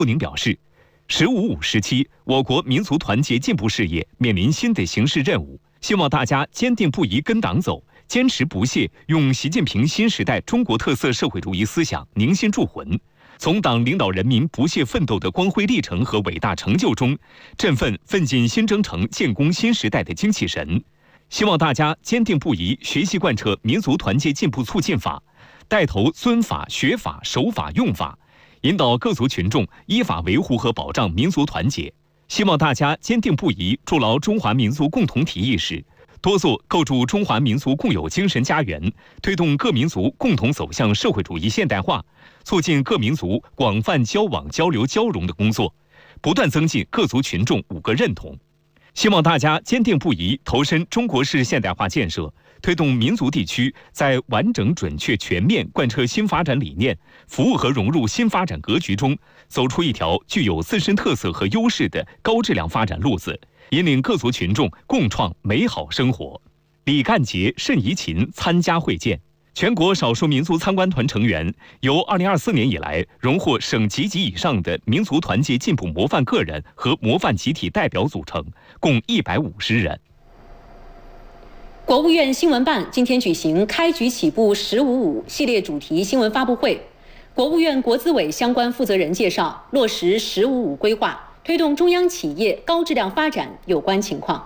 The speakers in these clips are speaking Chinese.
陆宁表示，“15·5”时期，我国民族团结进步事业面临新的形势任务，希望大家坚定不移跟党走，坚持不懈用习近平新时代中国特色社会主义思想凝心铸魂，从党领导人民不懈奋斗的光辉历程和伟大成就中，振奋奋进新征程、建功新时代的精气神。希望大家坚定不移学习贯彻民族团结进步促进法，带头尊法、学法、守法、用法，引导各族群众依法维护和保障民族团结。希望大家坚定不移筑牢中华民族共同体意识，多做构筑中华民族共有精神家园，推动各民族共同走向社会主义现代化，促进各民族广泛交往交流交融的工作，不断增进各族群众5个认同。希望大家坚定不移投身中国式现代化建设，推动民族地区在完整、准确、全面贯彻新发展理念，服务和融入新发展格局中，走出一条具有自身特色和优势的高质量发展路子，引领各族群众共创美好生活。李干杰、谌贻琴参加会见。全国少数民族参观团成员由2024年以来荣获省级及以上的民族团结进步模范个人和模范集体代表组成，共150人。 国务院新闻办今天举行开局起步“15·5”系列主题新闻发布会，国务院国资委相关负责人介绍落实“15·5”规划，推动中央企业高质量发展有关情况。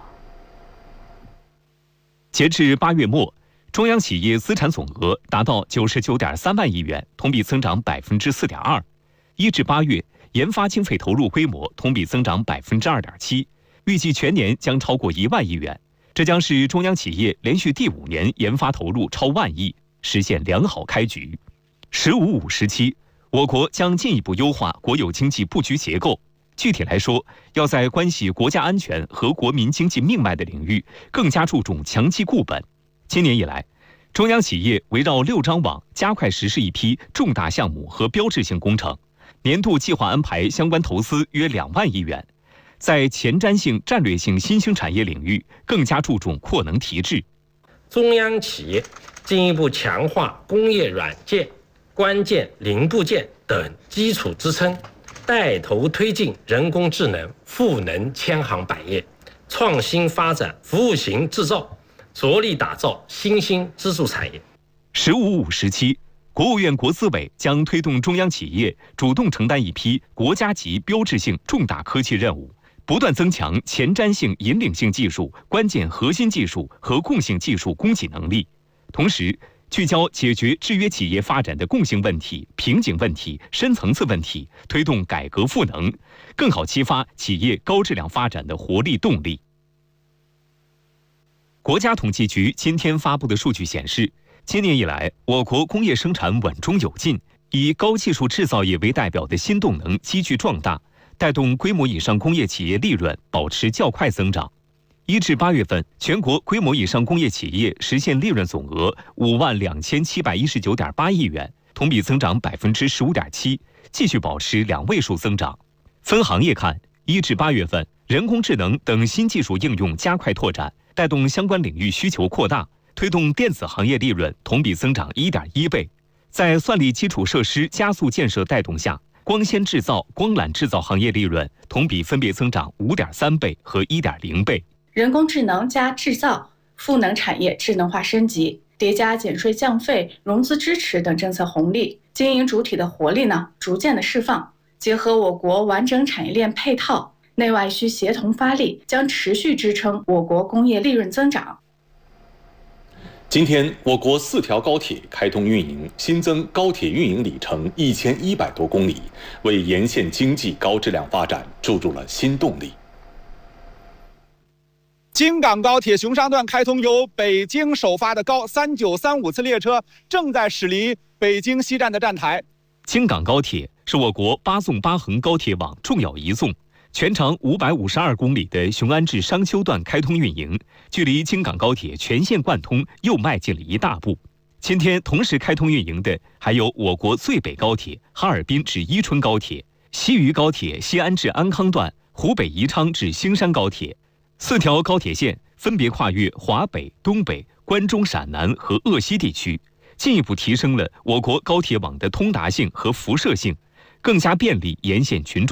截至8月末，中央企业资产总额达到99.3万亿元，同比增长4.2%。1至8月，研发经费投入规模同比增长2.7%，预计全年将超过1万亿元。这将是中央企业连续第5年研发投入超万亿，实现良好开局。“15·5”时期，我国将进一步优化国有经济布局结构。具体来说，要在关系国家安全和国民经济命脉的领域更加注重强基固本。今年以来，中央企业围绕6张网加快实施一批重大项目和标志性工程，年度计划安排相关投资约2万亿元，在前瞻性、战略性新兴产业领域更加注重扩能提质。 中央企业进一步强化工业软件、关键零部件等基础支撑，带头推进人工智能赋能千行百业，创新发展服务型制造，着力打造新兴支柱产业。 “15·5”时期，国务院国资委将推动中央企业主动承担一批国家级标志性重大科技任务，不断增强前瞻性、引领性技术、关键核心技术和共性技术供给能力，同时聚焦解决制约企业发展的共性问题、瓶颈问题、深层次问题，推动改革赋能，更好激发企业高质量发展的活力动力。国家统计局今天发布的数据显示，今年以来，我国工业生产稳中有进，以高技术制造业为代表的新动能急剧壮大，带动规模以上工业企业利润保持较快增长。1至8月份，全国规模以上工业企业实现利润总额52719.8亿元，同比增长15.7%，继续保持2位数增长。分行业看，1至8月份，人工智能等新技术应用加快拓展，带动相关领域需求扩大，推动电子行业利润同比增长1.1倍。在算力基础设施加速建设带动下，光纤制造、光缆制造行业利润同比分别增长5.3倍和1.0倍。 人工智能加制造、赋能产业智能化升级，叠加减税降费、融资支持等政策红利，经营主体的活力逐渐的释放。结合我国完整产业链配套，内外需协同发力，将持续支撑我国工业利润增长。 今天，我国4条高铁开通运营，新增高铁运营里程1100多公里，为沿线经济高质量发展注入了新动力。 京港高铁熊山段开通，由北京首发的高3935次列车正在驶离北京西站的站台。 京港高铁是我国8纵8横高铁网重要一纵，全长552公里的雄安至商丘段开通运营，距离京港高铁全线贯通又迈进了一大步。今天同时开通运营的还有我国最北高铁哈尔滨至伊春高铁、西渝高铁西安至安康段、湖北宜昌至兴山高铁。4条高铁线分别跨越华北、东北、关中、陕南和鄂西地区，进一步提升了我国高铁网的通达性和辐射性，更加便利沿线群众。